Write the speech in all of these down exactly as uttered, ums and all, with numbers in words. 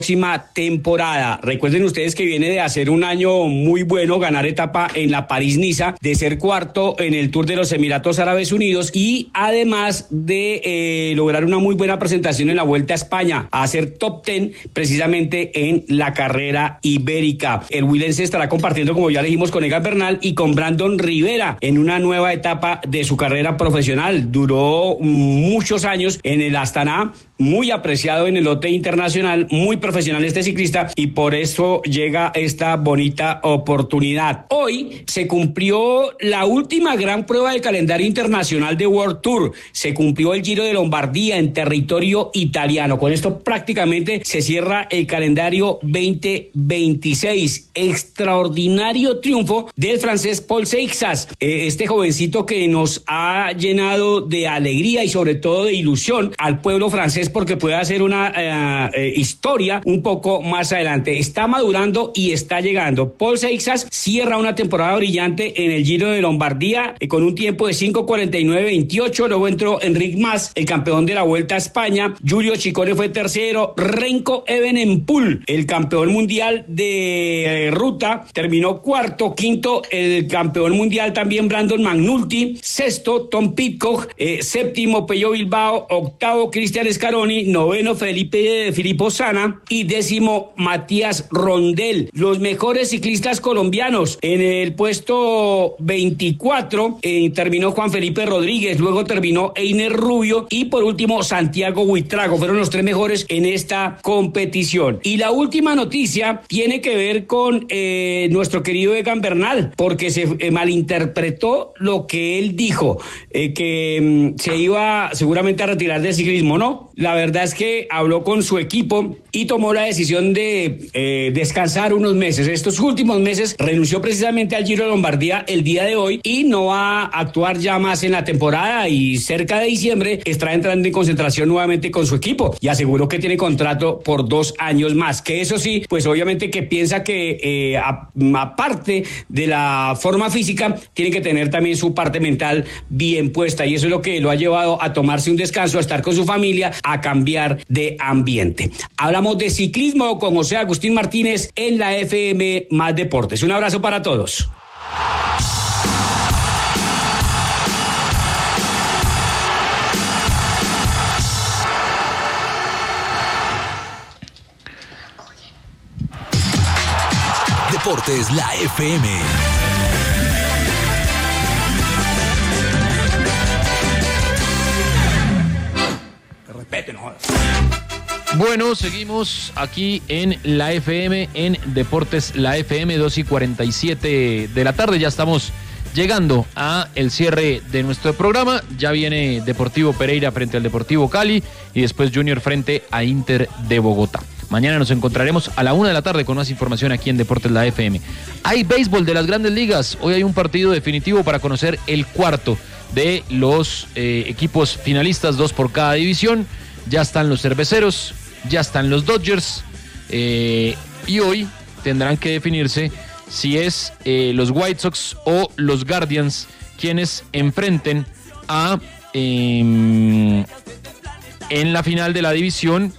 próxima temporada. Recuerden ustedes que viene de hacer un año muy bueno, ganar etapa en la París-Niza, de ser cuarto en el Tour de los Emiratos Árabes Unidos y además de eh, lograr una muy buena presentación en la Vuelta a España, a hacer top ten precisamente en la carrera ibérica. El huilense estará compartiendo, como ya dijimos, con Egan Bernal y con Brandon Rivera en una nueva etapa de su carrera profesional. Duró muchos años en el Astana, muy apreciado en el lote internacional, muy profesional este ciclista y por eso llega esta bonita oportunidad. Hoy se cumplió la última gran prueba del calendario internacional de World Tour. Se cumplió el Giro de Lombardía en territorio italiano. Con esto prácticamente se cierra el calendario veinte veintiséis. Extraordinario triunfo del francés Paul Seixas, eh, este jovencito que nos ha llenado de alegría y sobre todo de ilusión al pueblo francés, porque puede hacer una eh, eh, historia un poco más adelante. Está madurando y está llegando. Paul Seixas cierra una temporada brillante en el Giro de Lombardía eh, con un tiempo de cinco cuarenta y nueve veintiocho. Luego entró Enric Mas, el campeón de la Vuelta a España. Giulio Ciccone fue tercero. Renko Evenepoel, el campeón mundial de eh, ruta, terminó cuarto. Quinto, el campeón mundial también Brandon McNulty. Sexto, Tom Pidcock. Eh, séptimo, Pello Bilbao. Octavo, Cristian Scaroni. Noveno, Felipe Filippo Sana. Y décimo, Matías Rondel. Los mejores ciclistas colombianos. En el puesto veinticuatro eh, terminó Juan Felipe Rodríguez. Luego terminó Einer Rubio. Y por último, Santiago Buitrago. Fueron los tres mejores en esta competición. Y la última noticia tiene que ver con eh, nuestro querido Egan Bernal, porque se eh, malinterpretó lo que él dijo, eh, que mm, se iba seguramente a retirar del ciclismo. No, la verdad es que habló con su equipo y tomó la decisión de eh, descansar unos meses. Estos últimos meses renunció precisamente al Giro de Lombardía el día de hoy y no va a actuar ya más en la temporada, y cerca de diciembre estará entrando en concentración nuevamente con su equipo y aseguró que tiene contrato por dos años más, que eso sí, pues obviamente que piensa que eh, a, aparte de la forma física tiene que tener también su parte mental bien puesta, y eso es lo que lo ha llevado a tomarse un descanso, a estar con su familia, a cambiar de ambiente. Hablamos de ciclismo con José Agustín Martínez en la F M Más Deportes. Un abrazo para todos. Deportes, la F M. Que respeten, joder. Bueno, seguimos aquí en la F M, en Deportes, la F M, dos y cuarenta y siete de la tarde. Ya estamos llegando a el cierre de nuestro programa. Ya viene Deportivo Pereira frente al Deportivo Cali y después Junior frente a Inter de Bogotá. Mañana nos encontraremos a la una de la tarde con más información aquí en Deportes, la F M. Hay béisbol de las Grandes Ligas. Hoy hay un partido definitivo para conocer el cuarto de los eh, equipos finalistas, dos por cada división. Ya están los cerveceros, ya están los Dodgers, eh, y hoy tendrán que definirse si es eh, los White Sox o los Guardians quienes enfrenten a eh, en la final de la división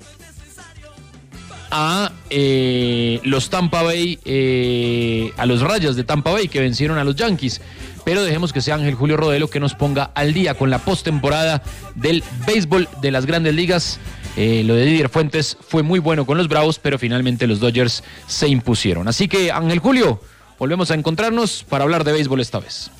a eh, los Tampa Bay, eh, a los Rayas de Tampa Bay, que vencieron a los Yankees. Pero dejemos que sea Ángel Julio Rodelo que nos ponga al día con la postemporada del béisbol de las Grandes Ligas. Eh, lo de Didier Fuentes fue muy bueno con los Bravos, pero finalmente los Dodgers se impusieron. Así que, Ángel Julio, volvemos a encontrarnos para hablar de béisbol esta vez.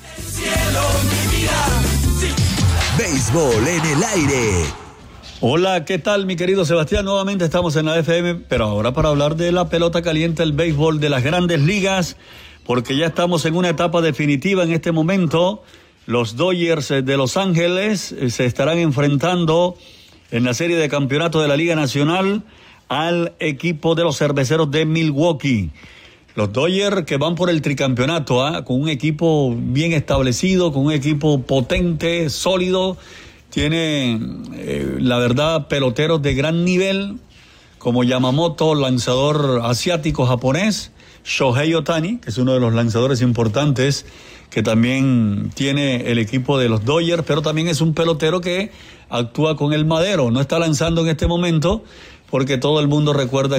Béisbol en el aire. Hola, ¿qué tal, mi querido Sebastián? Nuevamente estamos en la F M, pero ahora para hablar de la pelota caliente, el béisbol de las Grandes Ligas, porque ya estamos en una etapa definitiva en este momento. Los Dodgers de Los Ángeles se estarán enfrentando en la serie de campeonato de la Liga Nacional al equipo de los Cerveceros de Milwaukee. Los Dodgers que van por el tricampeonato, ¿eh? Con un equipo bien establecido, con un equipo potente, sólido. Tiene, eh, la verdad, peloteros de gran nivel, como Yamamoto, lanzador asiático japonés, Shohei Ohtani, que es uno de los lanzadores importantes que también tiene el equipo de los Dodgers, pero también es un pelotero que actúa con el madero. No está lanzando en este momento, porque todo el mundo recuerda